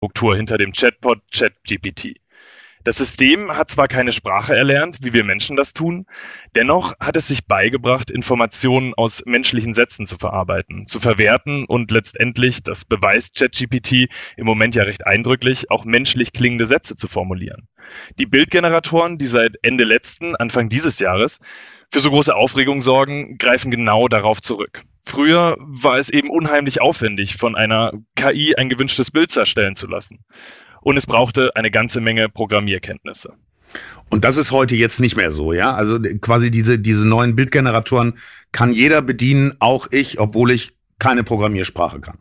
Struktur hinter dem Chatbot ChatGPT. Das System hat zwar keine Sprache erlernt, wie wir Menschen das tun, dennoch hat es sich beigebracht, Informationen aus menschlichen Sätzen zu verarbeiten, zu verwerten und letztendlich, das beweist ChatGPT im Moment ja recht eindrücklich, auch menschlich klingende Sätze zu formulieren. Die Bildgeneratoren, die seit Ende letzten, Anfang dieses Jahres für so große Aufregung sorgen, greifen genau darauf zurück. Früher war es eben unheimlich aufwendig, von einer KI ein gewünschtes Bild erstellen zu lassen. Und es brauchte eine ganze Menge Programmierkenntnisse. Und das ist heute jetzt nicht mehr so, ja? Also quasi diese neuen Bildgeneratoren kann jeder bedienen, auch ich, obwohl ich keine Programmiersprache kann.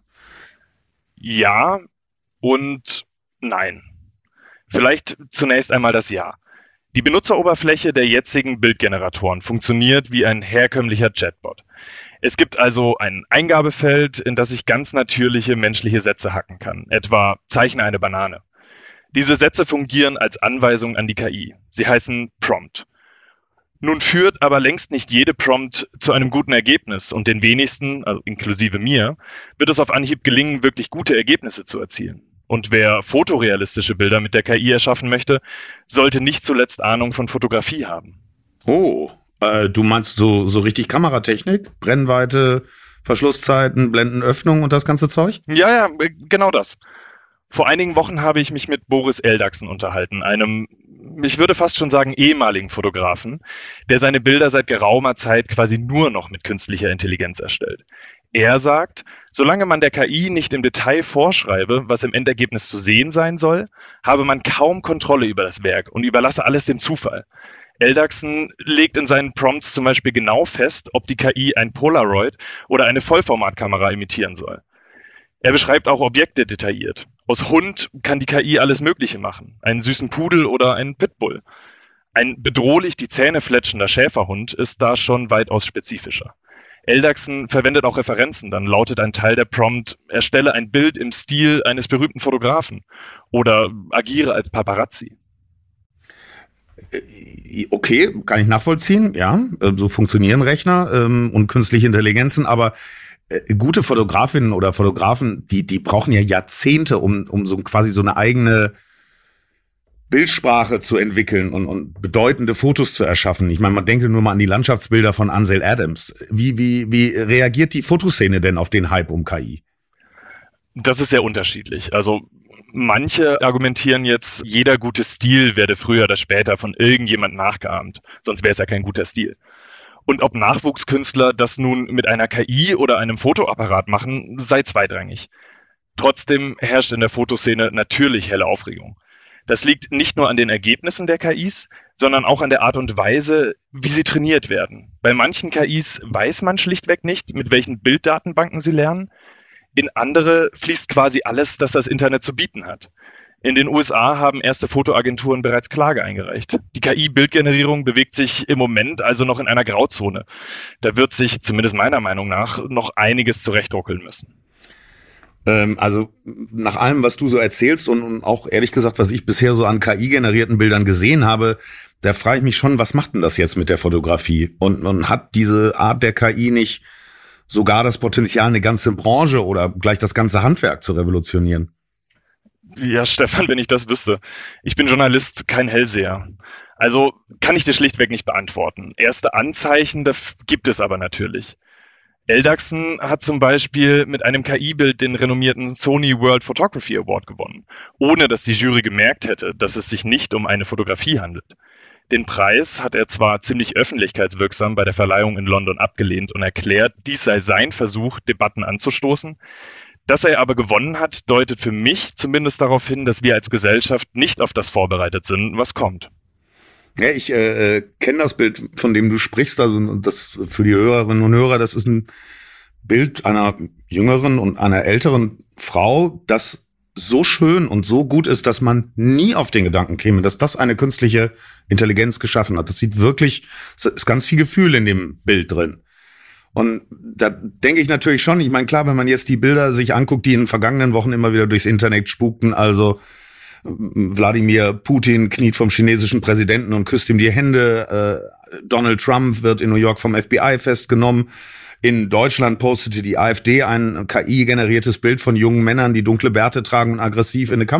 Ja und nein. Vielleicht zunächst einmal das Ja. Die Benutzeroberfläche der jetzigen Bildgeneratoren funktioniert wie ein herkömmlicher Chatbot. Es gibt also ein Eingabefeld, in das ich ganz natürliche menschliche Sätze hacken kann, etwa zeichne eine Banane. Diese Sätze fungieren als Anweisung an die KI. Sie heißen Prompt. Nun führt aber längst nicht jede Prompt zu einem guten Ergebnis und den wenigsten, also inklusive mir, wird es auf Anhieb gelingen, wirklich gute Ergebnisse zu erzielen. Und wer fotorealistische Bilder mit der KI erschaffen möchte, sollte nicht zuletzt Ahnung von Fotografie haben. Oh, du meinst so richtig Kameratechnik? Brennweite, Verschlusszeiten, Blendenöffnung und das ganze Zeug? Ja, genau das. Vor einigen Wochen habe ich mich mit Boris Eldagsen unterhalten, einem, ich würde fast schon sagen, ehemaligen Fotografen, der seine Bilder seit geraumer Zeit quasi nur noch mit künstlicher Intelligenz erstellt. Er sagt, solange man der KI nicht im Detail vorschreibe, was im Endergebnis zu sehen sein soll, habe man kaum Kontrolle über das Werk und überlasse alles dem Zufall. Eldagsen legt in seinen Prompts zum Beispiel genau fest, ob die KI ein Polaroid oder eine Vollformatkamera imitieren soll. Er beschreibt auch Objekte detailliert. Aus Hund kann die KI alles Mögliche machen. Einen süßen Pudel oder einen Pitbull. Ein bedrohlich die Zähne fletschender Schäferhund ist da schon weitaus spezifischer. Eldagsen verwendet auch Referenzen. Dann lautet ein Teil der Prompt, erstelle ein Bild im Stil eines berühmten Fotografen oder agiere als Paparazzi. Okay, kann ich nachvollziehen, ja. So funktionieren Rechner und künstliche Intelligenzen, aber gute Fotografinnen oder Fotografen, die brauchen ja Jahrzehnte, um so quasi so eine eigene Bildsprache zu entwickeln und bedeutende Fotos zu erschaffen. Ich meine, man denke nur mal an die Landschaftsbilder von Ansel Adams. Wie reagiert die Fotoszene denn auf den Hype um KI? Das ist sehr unterschiedlich. Also manche argumentieren jetzt, jeder gute Stil werde früher oder später von irgendjemand nachgeahmt. Sonst wäre es ja kein guter Stil. Und ob Nachwuchskünstler das nun mit einer KI oder einem Fotoapparat machen, sei zweitrangig. Trotzdem herrscht in der Fotoszene natürlich helle Aufregung. Das liegt nicht nur an den Ergebnissen der KIs, sondern auch an der Art und Weise, wie sie trainiert werden. Bei manchen KIs weiß man schlichtweg nicht, mit welchen Bilddatenbanken sie lernen. In andere fließt quasi alles, das das Internet zu bieten hat. In den USA haben erste Fotoagenturen bereits Klage eingereicht. Die KI-Bildgenerierung bewegt sich im Moment also noch in einer Grauzone. Da wird sich, zumindest meiner Meinung nach, noch einiges zurechtruckeln müssen. Also nach allem, was du so erzählst und auch ehrlich gesagt, was ich bisher so an KI-generierten Bildern gesehen habe, da frage ich mich schon, was macht denn das jetzt mit der Fotografie? Und hat diese Art der KI nicht sogar das Potenzial, eine ganze Branche oder gleich das ganze Handwerk zu revolutionieren? Ja, Stefan, wenn ich das wüsste. Ich bin Journalist, kein Hellseher. Also kann ich dir schlichtweg nicht beantworten. Erste Anzeichen gibt es aber natürlich. Eldagsen hat zum Beispiel mit einem KI-Bild den renommierten Sony World Photography Award gewonnen, ohne dass die Jury gemerkt hätte, dass es sich nicht um eine Fotografie handelt. Den Preis hat er zwar ziemlich öffentlichkeitswirksam bei der Verleihung in London abgelehnt und erklärt, dies sei sein Versuch, Debatten anzustoßen. Dass er aber gewonnen hat, deutet für mich zumindest darauf hin, dass wir als Gesellschaft nicht auf das vorbereitet sind, was kommt. Ja, ich kenne das Bild, von dem du sprichst, also das für die Hörerinnen und Hörer, das ist ein Bild einer jüngeren und einer älteren Frau, das so schön und so gut ist, dass man nie auf den Gedanken käme, dass das eine künstliche Intelligenz geschaffen hat. Das sieht wirklich, es ist ganz viel Gefühl in dem Bild drin. Und da denke ich natürlich schon, ich meine, klar, wenn man jetzt die Bilder sich anguckt, die in den vergangenen Wochen immer wieder durchs Internet spukten, also Wladimir Putin kniet vom chinesischen Präsidenten und küsst ihm die Hände. Donald Trump wird in New York vom FBI festgenommen. In Deutschland postete die AfD ein KI-generiertes Bild von jungen Männern, die dunkle Bärte tragen und aggressiv in eine Kamera